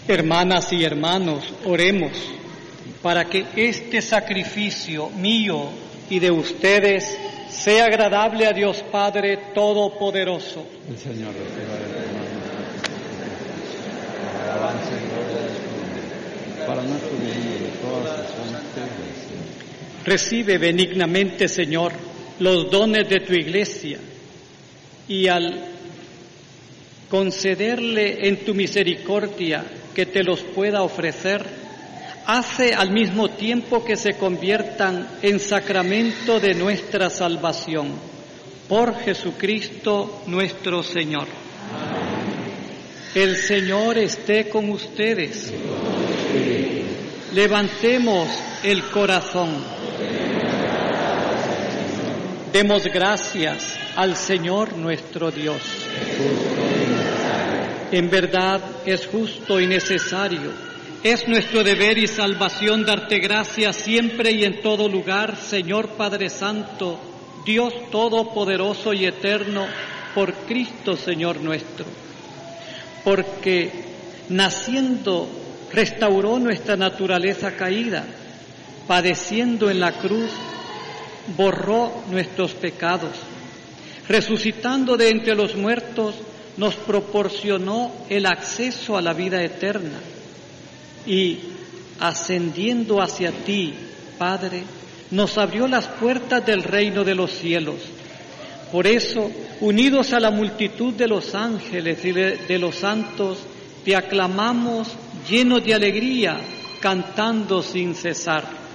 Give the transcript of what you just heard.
Hermanas y hermanos, oremos para que este sacrificio mío y de ustedes sea agradable a Dios Padre Todopoderoso. El Señor reciba de tu mano la alabanza y gloria de su nombre, para nuestro bien y de toda su santa iglesia. Recibe benignamente, Señor, los dones de tu iglesia y al concederle en tu misericordia que te los pueda ofrecer, hace al mismo tiempo que se conviertan en sacramento de nuestra salvación. Por Jesucristo nuestro Señor. El Señor esté con ustedes. Levantemos el corazón. Demos gracias al Señor nuestro Dios. En verdad es justo y necesario, es nuestro deber y salvación darte gracias siempre y en todo lugar, Señor Padre Santo, Dios Todopoderoso y Eterno, por Cristo Señor nuestro, porque naciendo restauró nuestra naturaleza caída, padeciendo en la cruz, borró nuestros pecados, resucitando de entre los muertos, nos proporcionó el acceso a la vida eterna y, ascendiendo hacia ti, Padre, nos abrió las puertas del reino de los cielos. Por eso, unidos a la multitud de los ángeles y de los santos, te aclamamos llenos de alegría, cantando sin cesar.